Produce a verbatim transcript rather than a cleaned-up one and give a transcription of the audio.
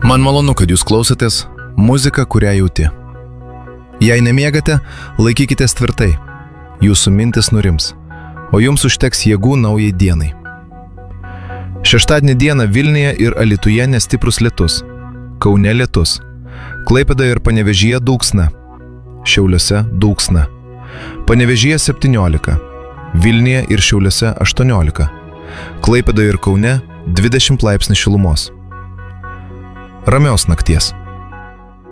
Man malonu, kad jūs klausotės muziką, kurią jauti. Jei nemiegate, laikykitės tvirtai. Jūsų mintis nurims, o jums užteks jėgų naujai dienai. Šeštadienį dieną Vilniuje ir Alytuje nestiprus lietus, Kaune lietus, Klaipėdoje ir Panevėžyje dulksna, Šiauliuose dulksna, Panevėžyje septyniolika, Vilniuje ir Šiauliuose aštuoniolika, Klaipėdoje ir Kaune dvidešimt laipsnių šilumos. Ramios nakties.